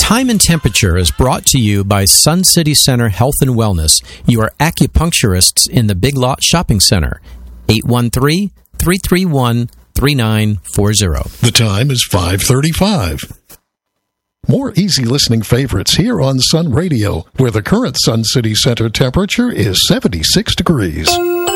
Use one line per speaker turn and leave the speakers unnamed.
Time and Temperature is brought to you by Sun City Center Health and Wellness, your acupuncturists in the Big Lot Shopping Center. 813-331-3940.
The time is 5:35. More easy listening favorites here on Sun Radio, where the current Sun City Center temperature is 76 degrees.